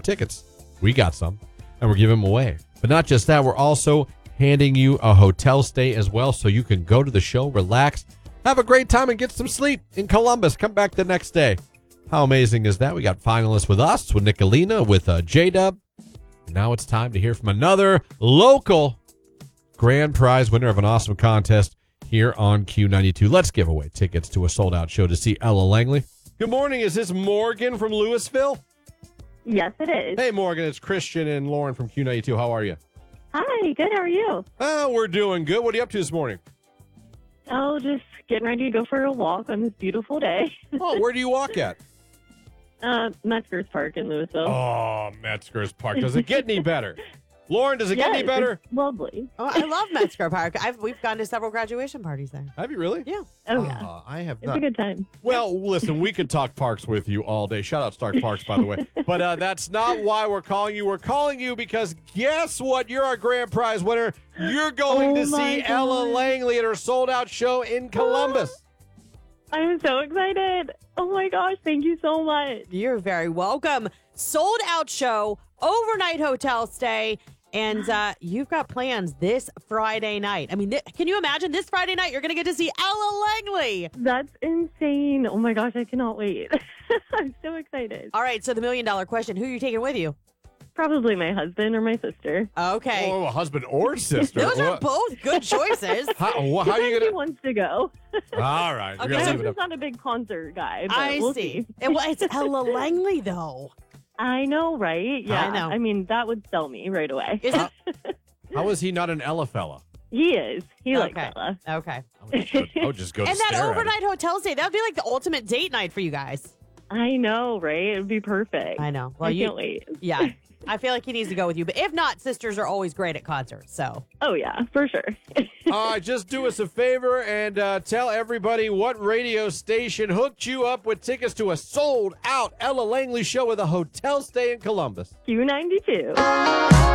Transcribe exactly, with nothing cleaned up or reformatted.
tickets. We got some, and we're giving them away. But not just that, we're also handing you a hotel stay as well, so you can go to the show, relax, have a great time, and get some sleep in Columbus. Come back the next day. How amazing is that? We got finalists with us, with Nicolina, with uh, J-Dub. Now it's time to hear from another local grand prize winner of an awesome contest here on Q ninety-two. Let's give away tickets to a sold-out show to see Ella Langley. Good morning. Is this Morgan from Louisville? Yes, it is. Hey, Morgan. It's Christian and Lauren from Q ninety-two. How are you? Hi, good. How are you? Oh, we're doing good. What are you up to this morning? Oh, just getting ready to go for a walk on this beautiful day. Oh, where do you walk at? uh, Metzger's Park in Louisville. Oh, Metzger's Park. Does it get any better? Lauren, does it yes, get any better? It's lovely. Oh, I love Metzger Park. I've we've gone to several graduation parties there. Have you really? Yeah. Oh, yeah. Uh, I have It's not. a good time. Well, listen, we could talk parks with you all day. Shout out Stark Parks, by the way. But uh, that's not why we're calling you. We're calling you because guess what? You're our grand prize winner. You're going Oh to my see Ella God. Langley at her sold-out show in Columbus. I'm so excited. Oh, my gosh. Thank you so much. You're very welcome. Sold out show, overnight hotel stay, and uh, you've got plans this Friday night. I mean, th- can you imagine this Friday night? You're going to get to see Ella Langley. That's insane. Oh, my gosh. I cannot wait. I'm so excited. All right, so the million dollar question, who are you taking with you? Probably my husband or my sister. Okay. Oh, a husband or sister. Those are What- both good choices. How, wha- how are you He going wants to go. to... All right. Okay. We're My gonna leave it husband's up. not a big concert guy, but I we'll see. see. It, well, it's Ella Langley, though. I know, right? Yeah. I know. I mean, that would sell me right away. Is it? How is he not an Ella fella? He is. He likes Okay. Ella. Okay. I would just go, I would just go And that stare at it. overnight hotel stay, that would be like the ultimate date night for you guys. I know, right? It would be perfect. I know. Well, I you, can't wait. yeah. I feel like he needs to go with you. But if not, sisters are always great at concerts. So Oh, yeah, for sure. All right, just do us a favor and uh, tell everybody what radio station hooked you up with tickets to a sold-out Ella Langley show with a hotel stay in Columbus. Q ninety-two.